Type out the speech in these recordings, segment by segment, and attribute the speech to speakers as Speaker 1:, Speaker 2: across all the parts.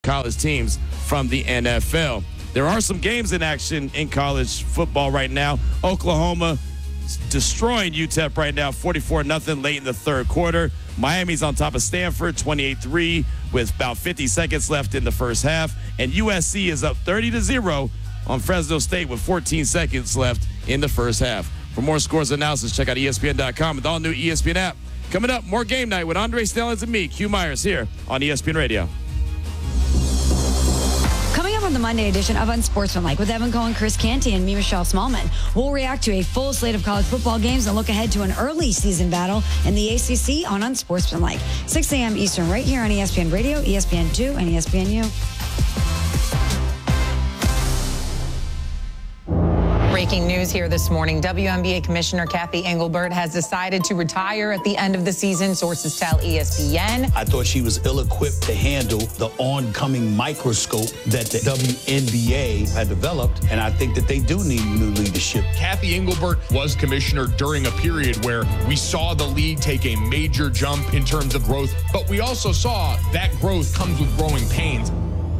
Speaker 1: college teams from the NFL. There are some games in action in college football right now. Oklahoma destroying UTEP right now, 44-0 late in the third quarter. Miami's on top of Stanford, 28-3 with about 50 seconds left in the first half. And USC is up 30-0 on Fresno State with 14 seconds left in the first half. For more scores and analysis, check out ESPN.com and the all-new ESPN app. Coming up, more Game Night with Andre Snellings and me, Q Myers, here on ESPN Radio.
Speaker 2: Coming up on the Monday edition of Unsportsmanlike with Evan Cohen, Chris Canty, and me, Michelle Smallman, we'll react to a full slate of college football games and look ahead to an early season battle in the ACC on Unsportsmanlike. 6 a.m. Eastern right here on ESPN Radio, ESPN2, and ESPNU.
Speaker 3: Breaking news here this morning. WNBA Commissioner Kathy Engelbert has decided to retire at the end of the season, sources tell ESPN.
Speaker 4: I thought she was ill-equipped to handle the oncoming microscope that the WNBA had developed, and I think that they do need new leadership.
Speaker 5: Kathy Engelbert was commissioner during a period where we saw the league take a major jump in terms of growth, but we also saw that growth comes with growing pains.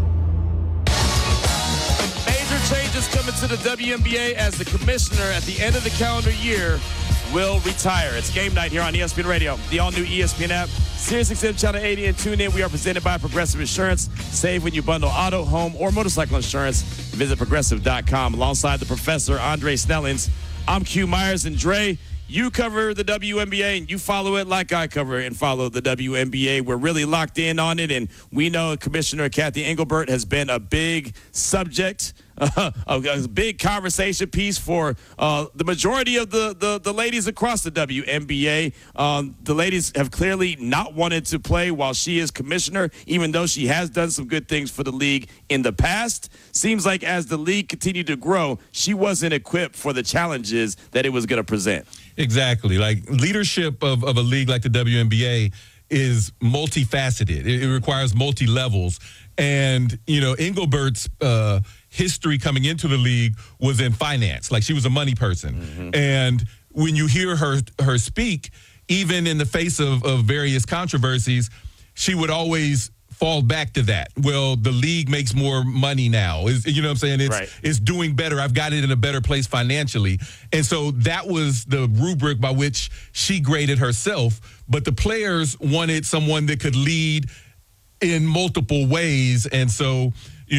Speaker 1: Changes coming to the WNBA as the commissioner at the end of the calendar year will retire. It's Game Night here on ESPN Radio, the all-new ESPN app, SiriusXM Channel 80, and tune in. We are presented by Progressive Insurance. Save when you bundle auto, home, or motorcycle insurance. Visit Progressive.com. Alongside the professor, Andre Snellings, I'm Q Myers, and Dre, you cover the WNBA, and you follow it like I cover and follow the WNBA. We're really locked in on it, and we know Commissioner Kathy Engelbert has been a big subject, a big conversation piece for the majority of the ladies across the WNBA. The ladies have clearly not wanted to play while she is commissioner, even though she has done some good things for the league in the past. Seems like as the league continued to grow, she wasn't equipped for the challenges that it was going to present.
Speaker 6: Exactly. Like, leadership of a league like the WNBA is multifaceted. It requires multi-levels. And, Engelbert's history coming into the league was in finance. Like, she was a money person. Mm-hmm. And when you hear her speak, even in the face of various controversies, she would always fall back to that. Well, the league makes more money now. You know what I'm saying? It's doing better. I've got it in a better place financially. And so that was the rubric by which she graded herself. But the players wanted someone that could lead in multiple ways. And so,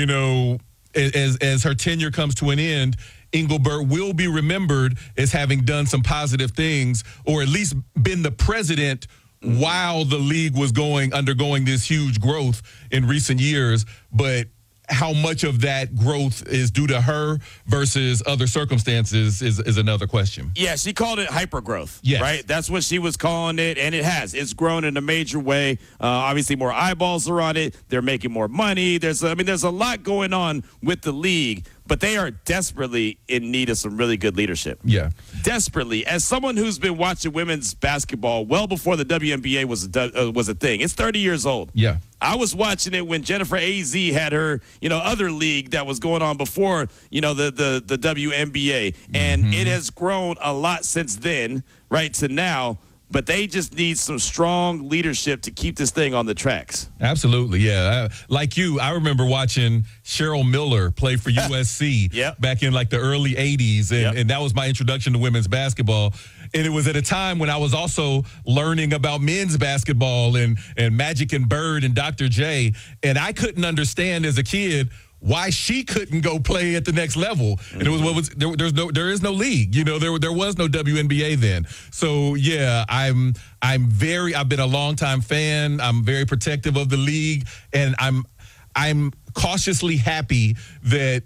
Speaker 6: as her tenure comes to an end, Engelbert will be remembered as having done some positive things, or at least been the president while the league was undergoing this huge growth in recent years. But how much of that growth is due to her versus other circumstances is another question.
Speaker 1: Yeah, she called it hypergrowth,
Speaker 6: yes.
Speaker 1: Right? That's what she was calling it, and it has. It's grown in a major way. Obviously, more eyeballs are on it. They're making more money. There's a lot going on with the league, but they are desperately in need of some really good leadership.
Speaker 6: Yeah.
Speaker 1: Desperately. As someone who's been watching women's basketball well before the WNBA was a thing. It's 30 years old.
Speaker 6: Yeah.
Speaker 1: I was watching it when Jennifer AZ had her, other league that was going on before, the WNBA. And it has grown a lot since then, right, to now. But they just need some strong leadership to keep this thing on the tracks.
Speaker 6: Absolutely, yeah. Like you, I remember watching Cheryl Miller play for USC back in like the early 80s, and that was my introduction to women's basketball. And it was at a time when I was also learning about men's basketball and Magic and Bird and Dr. J, and I couldn't understand as a kid why she couldn't go play at the next level. And it was there is no league. There was no WNBA then. So yeah, I've been a longtime fan. I'm very protective of the league, and I'm cautiously happy that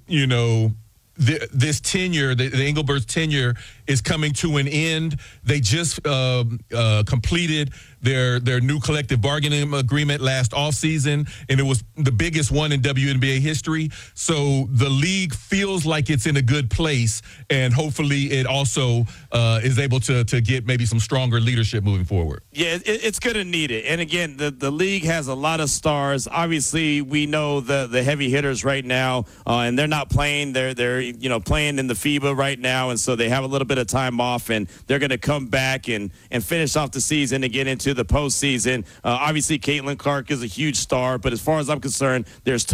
Speaker 6: this tenure, the Engelbert's tenure, is coming to an end. They just completed their new collective bargaining agreement last offseason, and it was the biggest one in WNBA history. So the league feels like it's in a good place, and hopefully it also is able to get maybe some stronger leadership moving forward.
Speaker 1: Yeah, it's going to need it. And again, the league has a lot of stars. Obviously, we know the heavy hitters right now, and they're not playing. They're playing in the FIBA right now, and so they have a little bit of time off, and they're going to come back and finish off the season and get into the postseason. Obviously, Caitlin Clark is a huge star, but as far as I'm concerned, there's